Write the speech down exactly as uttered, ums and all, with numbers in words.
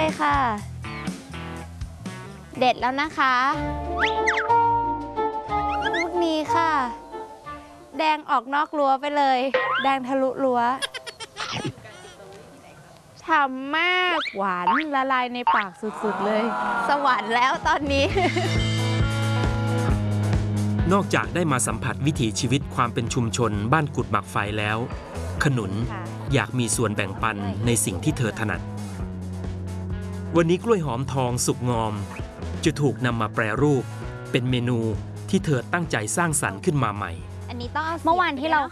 ค่ะ เด็ดแล้วนะคะลูกนี้ค่ะ แดงออกนอกรั้วไปเลย แดงทะลุรั้วฉ่ำมากหวานละลายในปากสุดๆเลย สวรรค์แล้วตอนนี้นอกจากได้มาสัมผัสวิถีชีวิตความเป็นชุมชนบ้านกุดหมักไฟแล้ว ขนุนอยากมีส่วนแบ่งปันในสิ่งที่เธอถนัดวันนี้กล้วยหอมทองสุกงอมจะถูกนำมาแปรรูปเป็นเมนูที่เธอตั้งใจสร้างสรรค์ขึ้นมาใหม่อันนี้ต้องเอาเมื่อวานที่เรา